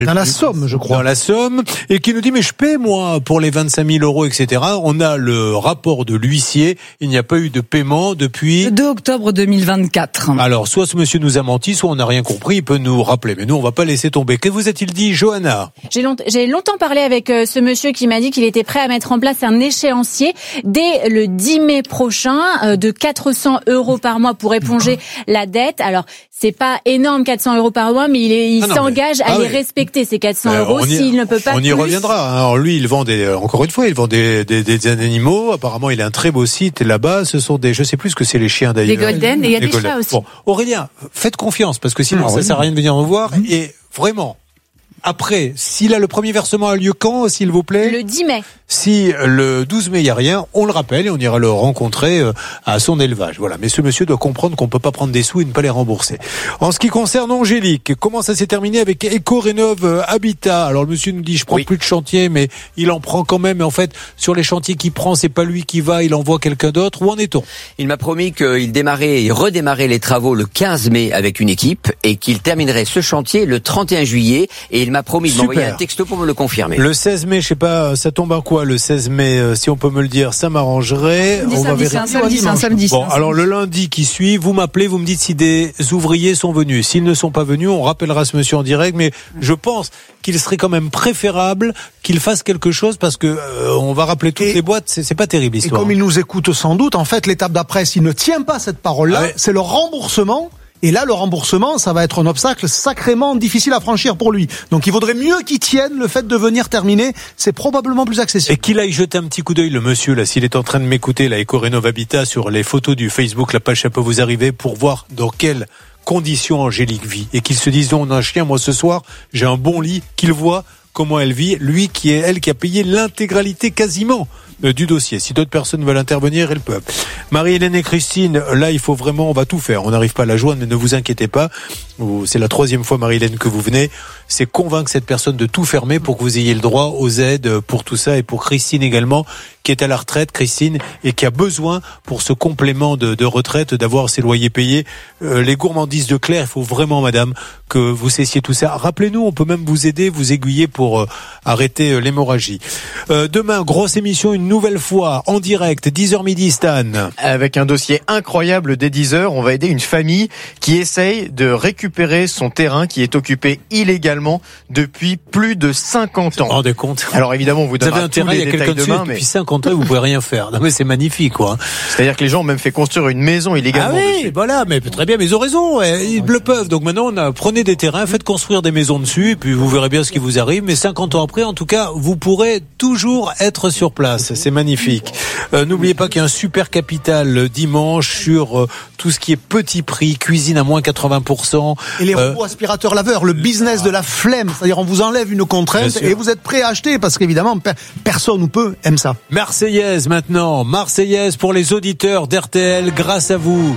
Dans la Somme, je crois. Dans la Somme, et qui nous dit, mais je paie, moi, pour les 25 000 euros, etc. On a le rapport de l'huissier. Il n'y a pas eu de paiement depuis... Le 2 octobre 2024. Alors, soit ce monsieur nous a menti, soit on n'a rien compris, il peut nous rappeler. Mais nous, on va pas laisser tomber. Que vous a-t-il dit, Johanna? J'ai longtemps parlé avec ce monsieur qui m'a dit qu'il était prêt à mettre en place un échéancier dès le 10 mai prochain de 400 euros par mois pour éponger la dette. Alors, c'est pas énorme, 400 euros par mois, mais il s'engage à les respecter, ces 400 euros, s'il ne peut pas on plus. y reviendra. Alors lui, il vend encore une fois, il vend des animaux. Apparemment, il a un très beau site là-bas. Ce sont je sais plus ce que c'est, les chiens d'ailleurs. Les golden, et il y a des chats aussi. Bon, Aurélien, faites confiance, parce que sinon, ça sert à rien de venir nous voir. Et vraiment, après, s'il a le premier versement a lieu quand, s'il vous plaît? Le 10 mai. Si le 12 mai, il n'y a rien, on le rappelle et on ira le rencontrer à son élevage. Voilà. Mais ce monsieur doit comprendre qu'on ne peut pas prendre des sous et ne pas les rembourser. En ce qui concerne Angélique, comment ça s'est terminé avec Eco-Rénov Habitat? Alors, le monsieur nous dit, je prends plus de chantier, mais il en prend quand même. Et en fait, sur les chantiers qu'il prend, c'est pas lui qui va, il envoie quelqu'un d'autre. Où en est-on? Il m'a promis qu'il redémarrait les travaux le 15 mai avec une équipe et qu'il terminerait ce chantier le 31 juillet. Et il m'a promis de m'envoyer un texto pour me le confirmer. Le 16 mai, je sais pas, ça tombe à quoi le 16 mai? Si on peut me le dire, ça m'arrangerait. On va vérifier. C'est un samedi. Bon, alors le lundi qui suit, vous m'appelez, vous me dites si des ouvriers sont venus. S'ils ne sont pas venus, on rappellera ce monsieur en direct. Mais je pense qu'il serait quand même préférable qu'il fasse quelque chose, parce que on va rappeler toutes les boîtes. C'est pas terrible l'histoire. Et comme il nous écoute sans doute, en fait, l'étape d'après, s'il ne tient pas cette parole-là, c'est le remboursement. Et là, le remboursement, ça va être un obstacle sacrément difficile à franchir pour lui. Donc, il vaudrait mieux qu'il tienne. Le fait de venir terminer, c'est probablement plus accessible. Et qu'il aille jeter un petit coup d'œil, le monsieur, là, s'il est en train de m'écouter, la Eco-Rénov Habitat, sur les photos du Facebook, la page, ça peut vous arriver, pour voir dans quelles conditions Angélique vit. Et qu'il se dise, non, on a un chien, moi, ce soir, j'ai un bon lit, qu'il voit comment elle vit, lui qui a payé l'intégralité quasiment du dossier. Si d'autres personnes veulent intervenir, elles peuvent. Marie-Hélène et Christine, là, il faut vraiment, on va tout faire. On n'arrive pas à la joindre, mais ne vous inquiétez pas. C'est la 3e fois, Marie-Hélène, que vous venez. C'est convaincre cette personne de tout fermer pour que vous ayez le droit aux aides pour tout ça, et pour Christine également, qui est à la retraite, Christine, et qui a besoin, pour ce complément de retraite, d'avoir ses loyers payés. Les gourmandises de Claire, il faut vraiment, madame, que vous cessiez tout ça. Rappelez-nous, on peut même vous aider, vous aiguiller pour arrêter l'hémorragie. Demain, grosse émission, une nouvelle fois, en direct, 10h midi, Stan. Avec un dossier incroyable dès 10h, on va aider une famille qui essaye de récupérer son terrain qui est occupé illégalement depuis plus de 50 ans. Vous vous rendez compte? Alors évidemment, vous avez un terrain, il y a quelqu'un dessus, depuis 50 ans, vous pouvez rien faire. Non mais c'est magnifique, quoi. C'est-à-dire que les gens ont même fait construire une maison illégalement. Ah oui, voilà, mais très bien, mais ils ont raison, ils le peuvent. Donc maintenant, prenez des terrains, faites construire des maisons dessus, et puis vous verrez bien ce qui vous arrive. Mais 50 ans après, en tout cas, vous pourrez toujours être sur place. C'est magnifique. N'oubliez pas qu'il y a un super capital dimanche sur tout ce qui est petit prix, cuisine à moins 80%. Et les robots aspirateurs laveurs, le business de la flemme, c'est-à-dire on vous enlève une contrainte et vous êtes prêt à acheter, parce qu'évidemment personne ou peu aime ça. Marseillaise maintenant, Marseillaise pour les auditeurs d'RTL, grâce à vous,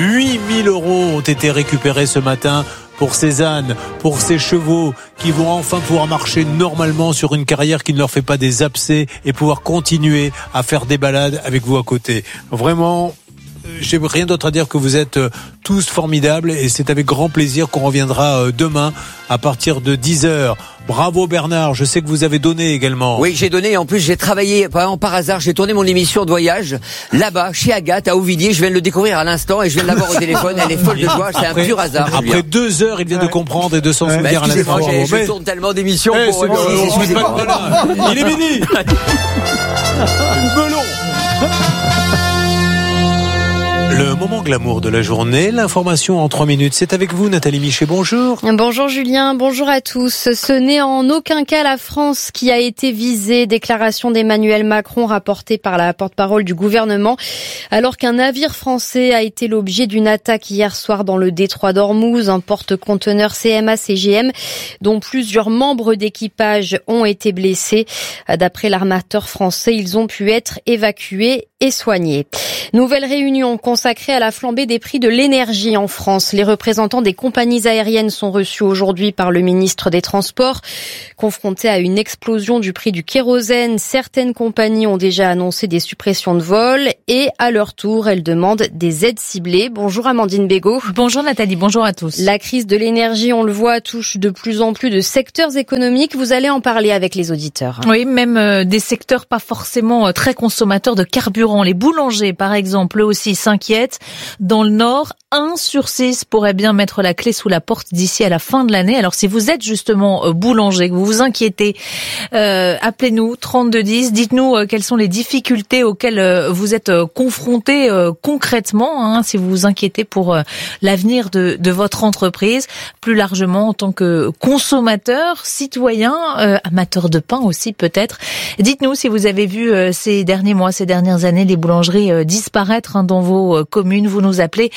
8 000 euros ont été récupérés ce matin pour Cézanne, pour ces chevaux qui vont enfin pouvoir marcher normalement sur une carrière qui ne leur fait pas des abcès et pouvoir continuer à faire des balades avec vous à côté. Vraiment, j'ai rien d'autre à dire que vous êtes tous formidables, et c'est avec grand plaisir qu'on reviendra demain à partir de 10h. Bravo Bernard, je sais que vous avez donné également. Oui, j'ai donné, en plus j'ai travaillé, par hasard, j'ai tourné mon émission de voyage là-bas, chez Agathe, à Auvilliers, je viens de le découvrir à l'instant et je viens de l'avoir au téléphone, elle est folle de joie, c'est un pur hasard. Après 2 heures, il vient de comprendre et de s'en souvenir à l'instant. Je tourne tellement d'émissions pour il est midi. Melon. Le moment glamour de la journée, l'information en 3 minutes. C'est avec vous, Nathalie Michet, bonjour. Bonjour Julien, bonjour à tous. Ce n'est en aucun cas la France qui a été visée. Déclaration d'Emmanuel Macron rapportée par la porte-parole du gouvernement. Alors qu'un navire français a été l'objet d'une attaque hier soir dans le détroit d'Ormuz, un porte-conteneur CMA-CGM dont plusieurs membres d'équipage ont été blessés. D'après l'armateur français, ils ont pu être évacués et soignés. Nouvelle réunion consacrée consacrée à la flambée des prix de l'énergie en France. Les représentants des compagnies aériennes sont reçus aujourd'hui par le ministre des Transports. Confrontés à une explosion du prix du kérosène, certaines compagnies ont déjà annoncé des suppressions de vols et à leur tour, elles demandent des aides ciblées. Bonjour Amandine Bégaud. Bonjour Nathalie, bonjour à tous. La crise de l'énergie, on le voit, touche de plus en plus de secteurs économiques. Vous allez en parler avec les auditeurs. Oui, même des secteurs pas forcément très consommateurs de carburant. Les boulangers, par exemple, eux aussi s'inquiètent. Dans le Nord, 1 sur 6 pourrait bien mettre la clé sous la porte d'ici à la fin de l'année. Alors si vous êtes justement boulanger, que vous vous inquiétez, appelez-nous 3210. Dites-nous quelles sont les difficultés auxquelles vous êtes confrontés concrètement, si vous vous inquiétez pour l'avenir de votre entreprise. Plus largement, en tant que consommateur, citoyen, amateur de pain aussi peut-être. Dites-nous si vous avez vu ces derniers mois, ces dernières années, les boulangeries disparaître dans vos communes. Vous nous appelez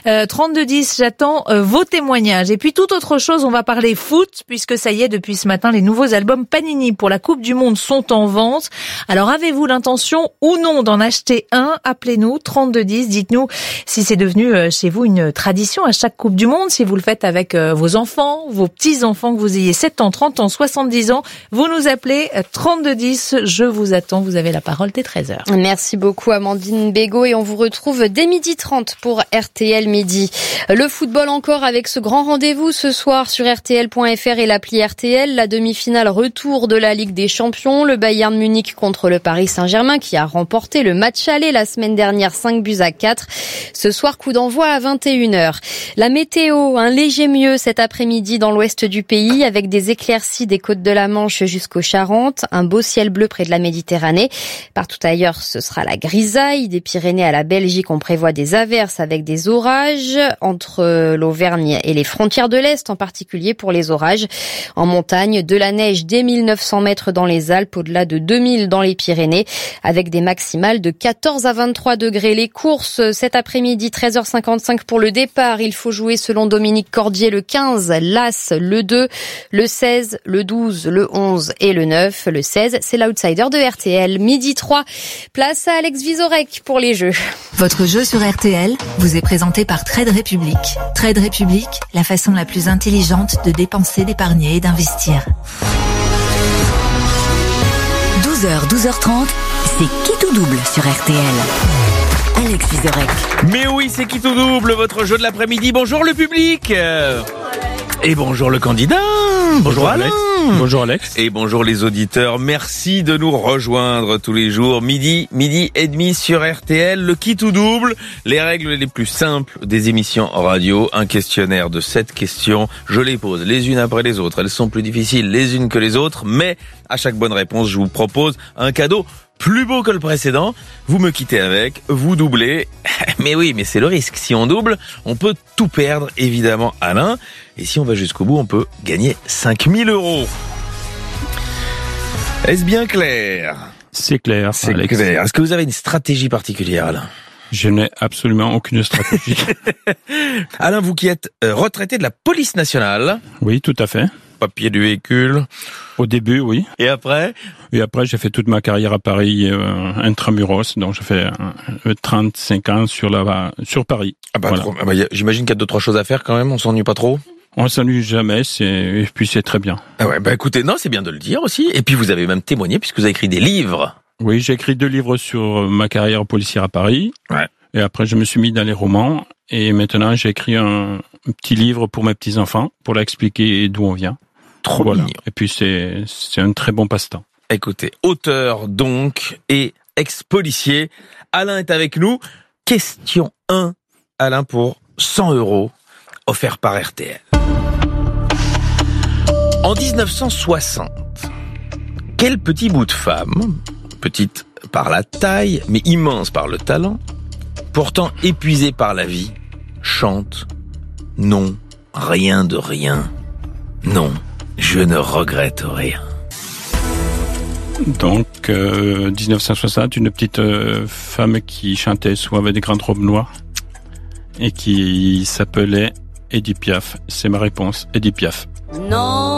3210. J'attends vos témoignages. Et puis toute autre chose, on va parler foot, puisque ça y est, depuis ce matin, les nouveaux albums Panini pour la Coupe du Monde sont en vente. Alors avez-vous l'intention ou non d'en acheter un? Appelez-nous 3210. Dites-nous si c'est devenu chez vous une tradition à chaque Coupe du Monde, si vous le faites avec vos enfants, vos petits-enfants, que vous ayez 7 ans, 30 ans, 70 ans. Vous nous appelez 3210. Je vous attends. Vous avez la parole dès 13h. Merci beaucoup Amandine Bégaud et on vous retrouve dès 12h30 pour RTL Midi. Le football encore avec ce grand rendez-vous ce soir sur RTL.fr et l'appli RTL. La demi-finale retour de la Ligue des Champions. Le Bayern Munich contre le Paris Saint-Germain qui a remporté le match aller la semaine dernière 5-4. Ce soir, coup d'envoi à 21h. La météo, un léger mieux cet après-midi dans l'ouest du pays avec des éclaircies des côtes de la Manche jusqu'aux Charentes. Un beau ciel bleu près de la Méditerranée. Partout ailleurs, ce sera la grisaille. Des Pyrénées à la Belgique, on prévoit des averses avec des orages entre l'Auvergne et les frontières de l'Est, en particulier pour les orages. En montagne, de la neige dès 1900 mètres dans les Alpes, au-delà de 2000 dans les Pyrénées, avec des maximales de 14 à 23 degrés. Les courses cet après-midi, 13h55 pour le départ. Il faut jouer selon Dominique Cordier le 15, l'As, le 2, le 16, le 12, le 11 et le 9. Le 16, c'est l'outsider de RTL. Midi 3, place à Alex Vizorek pour les jeux. Votre jeu sur RTL vous est présenté par Trade Republic. Trade Republic, la façon la plus intelligente de dépenser, d'épargner et d'investir. 12h, 12h30, c'est qui tout double sur RTL. Alex Vizorek. Mais oui, c'est qui tout double, votre jeu de l'après-midi. Bonjour le public. Et bonjour le candidat. Bonjour Alain. Bonjour Alex. Et bonjour les auditeurs. Merci de nous rejoindre tous les jours. Midi et demi sur RTL. Le qui tout double. Les règles les plus simples des émissions radio. Un questionnaire de 7 questions. Je les pose les unes après les autres. Elles sont plus difficiles les unes que les autres. Mais à chaque bonne réponse, je vous propose un cadeau plus beau que le précédent. Vous me quittez avec, vous doublez. Mais oui, mais c'est le risque. Si on double, on peut tout perdre, évidemment, Alain. Et si on va jusqu'au bout, on peut gagner 5000 €. Est-ce bien clair? C'est clair, C'est Alex. clair. Est-ce que vous avez une stratégie particulière, Alain? Je n'ai absolument aucune stratégie. Alain, vous qui êtes retraité de la police nationale. Oui, tout à fait. Papier du véhicule. Au début, oui. Et après? Et après, j'ai fait toute ma carrière à Paris, intramuros. Donc, j'ai fait 35 ans sur Paris. Ah bah, voilà. J'imagine qu'il y a 2-3 choses à faire quand même. On s'ennuie pas trop? On s'ennuie jamais, et puis c'est très bien. Ah ouais, bah écoutez, non, c'est bien de le dire aussi. Et puis vous avez même témoigné puisque vous avez écrit des livres. Oui, j'ai écrit 2 livres sur ma carrière policière à Paris. Ouais. Et après, je me suis mis dans les romans. Et maintenant, j'ai écrit un petit livre pour mes petits-enfants, pour leur expliquer d'où on vient. Trop voilà. mignon. Et puis, c'est un très bon passe-temps. Écoutez, auteur donc et ex-policier, Alain est avec nous. Question 1, Alain, pour 100 € offert par RTL. En 1960, quel petit bout de femme, petite par la taille, mais immense par le talent, pourtant épuisée par la vie, chante « Non, rien de rien, non, je ne regrette rien ». Donc, 1960, une petite femme qui chantait souvent avec des grandes robes noires et qui s'appelait Edith Piaf. C'est ma réponse, Edith Piaf. Non.